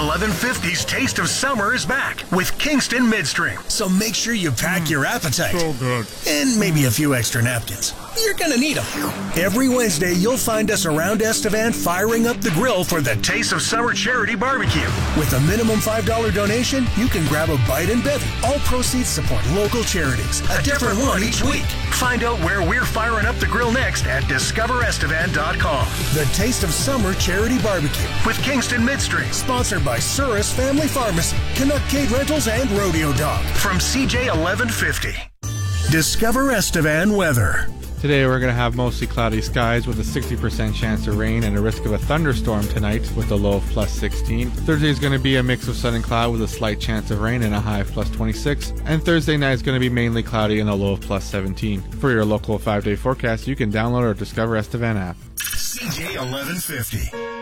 1150's Taste of Summer is back with Kingston Midstream. So make sure you pack your appetite. So good. And maybe a few extra napkins. You're gonna need them. Every Wednesday, you'll find us around Estevan firing up the grill for the Taste of Summer Charity Barbecue. With a minimum $5 donation, you can grab a bite and bevy. All proceeds support local charities. A different one each week. Find out where we're firing up the grill next at discoverestevan.com. The Taste of Summer Charity Barbecue with Kingston Midstream. Sponsored by Surus Family Pharmacy, Canuck Cade Rentals, and Rodeo Dog. From CJ 1150. Discover Estevan weather. Today we're going to have mostly cloudy skies with a 60% chance of rain and a risk of a thunderstorm tonight with a low of plus 16. Thursday is going to be a mix of sun and cloud with a slight chance of rain and a high of plus 26. And Thursday night is going to be mainly cloudy and a low of plus 17. For your local 5-day forecast, you can download our Discover Estevan app. CJ 1150.